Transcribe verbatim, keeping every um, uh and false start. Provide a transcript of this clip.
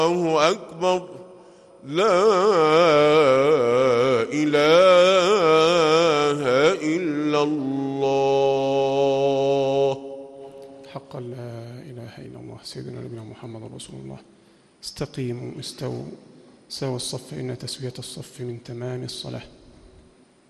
الله أكبر. لا إله إلا الله. حقا لا إله إلا الله. سيدنا نبينا محمد رسول الله. استقيموا استووا سووا الصف، إن تسوية الصف من تمام الصلاة.